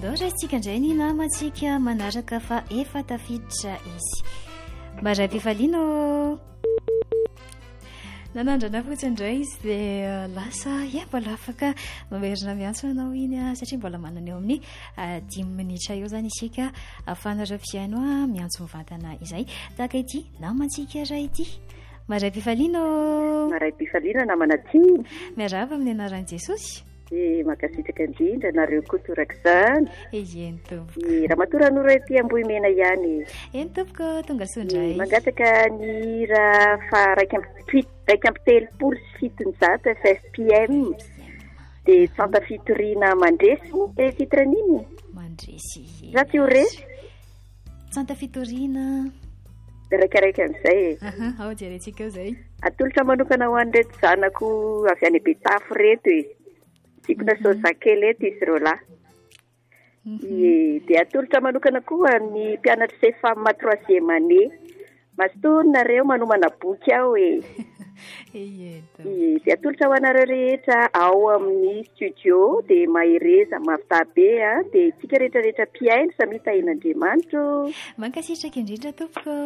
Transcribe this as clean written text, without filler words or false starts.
loatra isika indray ny namantsika manaraka fa efa tafiditra izy. Mba ray mpifaliana nanandrana fotsiny indray izy dia lasa mbola afaka mamerina miantso anao iny satria mbola manana eo amin'ny 10 minitra eo zany isika ahafahanareo mpiaino miantso mivantana izay tahaka ity namantsika ray ity. Maray mpifaliana maray mpifaliana namanatiny miarava amin'ny anaran'i Jesosy. Makasitraka indrindra nareo kotoraka izany. Eny tompoko. Raha matoran'ora ety Ambohimena ihany. Eny tompoko tonga sondray. Mangataka ny hira fa 1:30 FPM dia tsanta fitoriana mandresy fitraniny. Mandresy. Za ty oresy. Tsanta fitoriana. Raikaraika amin'izay. Ao jerentsika izay. Atolotra manokana ho an'ireto zanako avy any Betafo reto Sikona Sozakely eto izy ireo lahy. Dia atolotra manokana koa ny mpianatra CFAM 3e année. Masitony nareo manomana boky ao dia atolotra ho anareo rehetra ao amin'ny studio dia mahereza mafita be dia tsika rehetrarehetra mpiaino samy tahin'Andriamanitra. Mankasitraka indrindra tompoko.